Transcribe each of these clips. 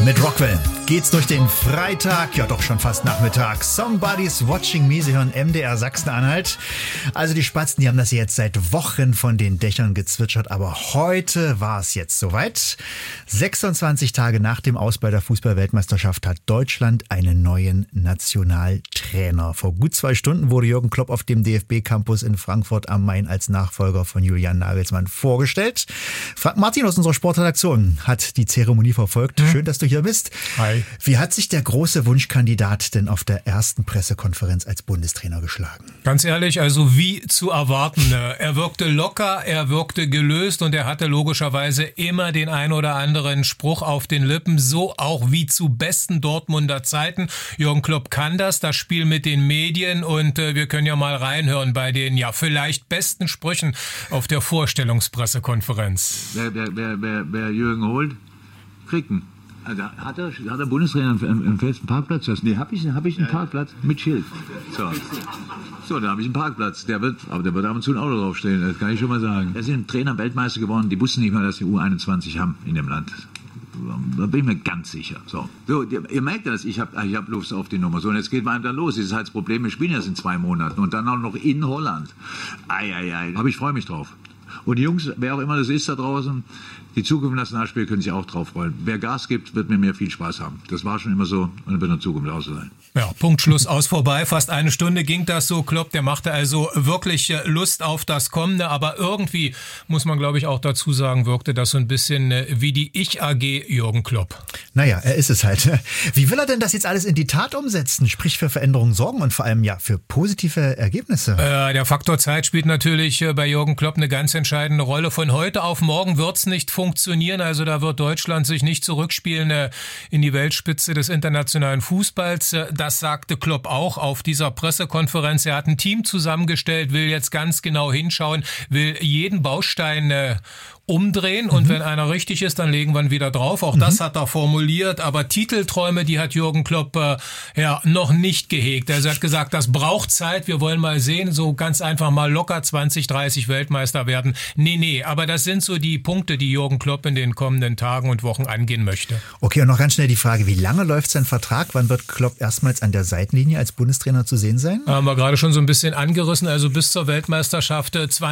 Mit Rockwell geht's durch den Freitag, ja doch schon fast Nachmittag. Somebody's Watching Me, Sie hören MDR Sachsen-Anhalt. Also die Spatzen, die haben das jetzt seit Wochen von den Dächern gezwitschert, aber heute war es jetzt soweit. 26 Tage nach dem Aus bei der Fußball-Weltmeisterschaft hat Deutschland einen neuen Nationaltrainer. Vor gut 2 Stunden wurde Jürgen Klopp auf dem DFB-Campus in Frankfurt am Main als Nachfolger von Julian Nagelsmann vorgestellt. Frank Martin aus unserer Sportredaktion hat die Zeremonie verfolgt. Schön, dass du hier bist. Hi. Wie hat sich der große Wunschkandidat denn auf der ersten Pressekonferenz als Bundestrainer geschlagen? Ganz ehrlich, also wie zu erwarten. Er wirkte locker, er wirkte gelöst und er hatte logischerweise immer den ein oder anderen Spruch auf den Lippen, so auch wie zu besten Dortmunder Zeiten. Jürgen Klopp kann das Spiel mit den Medien und wir können ja mal reinhören bei den vielleicht besten Sprüchen auf der Vorstellungspressekonferenz. Wer Jürgen holt, kriegt ihn. Also hat der Bundestrainer einen festen Parkplatz? Nee, hab ich einen Parkplatz mit Schild. So, da habe ich einen Parkplatz. Der wird ab und zu ein Auto draufstehen, das kann ich schon mal sagen. Da sind Trainer Weltmeister geworden, die wussten nicht mal, dass die U21 haben in dem Land. Da bin ich mir ganz sicher. So, ihr merkt das, ich hab Lust auf die Nummer. So, und jetzt geht man dann los. Das ist halt das Problem, wir spielen jetzt in 2 Monaten und dann auch noch in Holland. Aber ich freue mich drauf. Und die Jungs, wer auch immer das ist da draußen, die Zukunft im Nationalspiel können sich auch drauf freuen. Wer Gas gibt, wird mit mir viel Spaß haben. Das war schon immer so und wird in Zukunft auch so sein. Ja, Punkt, Schluss, aus, vorbei. Fast 1 Stunde ging das so. Klopp, der machte also wirklich Lust auf das Kommende. Aber irgendwie, muss man glaube ich auch dazu sagen, wirkte das so ein bisschen wie die Ich-AG Jürgen Klopp. Naja, er ist es halt. Wie will er denn das jetzt alles in die Tat umsetzen? Sprich für Veränderungen sorgen und vor allem für positive Ergebnisse. Der Faktor Zeit spielt natürlich bei Jürgen Klopp eine ganz entscheidende Rolle. Von heute auf morgen wird's nicht funktionieren. Also da wird Deutschland sich nicht zurückspielen in die Weltspitze des internationalen Fußballs. Das sagte Klopp auch auf dieser Pressekonferenz. Er hat ein Team zusammengestellt, will jetzt ganz genau hinschauen, will jeden Baustein umdrehen und wenn einer richtig ist, dann legen wir ihn wieder drauf. Auch das hat er formuliert, aber Titelträume, die hat Jürgen Klopp noch nicht gehegt. Also er hat gesagt, das braucht Zeit, wir wollen mal sehen, so ganz einfach mal locker 2030 Weltmeister werden. Nee, aber das sind so die Punkte, die Jürgen Klopp in den kommenden Tagen und Wochen angehen möchte. Okay, und noch ganz schnell die Frage, wie lange läuft sein Vertrag? Wann wird Klopp erstmals an der Seitenlinie als Bundestrainer zu sehen sein? Haben wir gerade schon so ein bisschen angerissen, also bis zur Weltmeisterschaft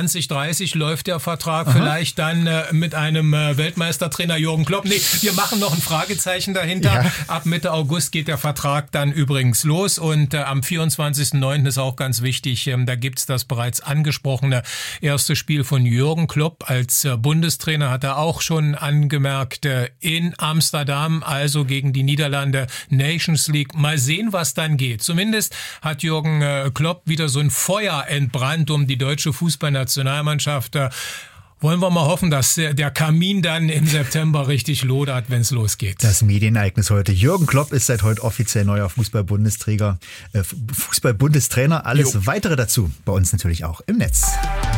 2030 läuft der Vertrag, vielleicht dann mit einem Weltmeistertrainer Jürgen Klopp. Nee, wir machen noch ein Fragezeichen dahinter. Ja. Ab Mitte August geht der Vertrag dann übrigens los und am 24.09. ist auch ganz wichtig, da gibt's das bereits angesprochene erste Spiel von Jürgen Klopp als Bundestrainer, hat er auch schon angemerkt, in Amsterdam, also gegen die Niederlande, Nations League. Mal sehen, was dann geht. Zumindest hat Jürgen Klopp wieder so ein Feuer entbrannt um die deutsche Fußballnationalmannschaft. Wollen wir mal hoffen, dass der Kamin dann im September richtig lodert, wenn es losgeht. Das Medienereignis heute. Jürgen Klopp ist seit heute offiziell neuer Fußball-Bundestrainer. Alles weitere dazu bei uns natürlich auch im Netz.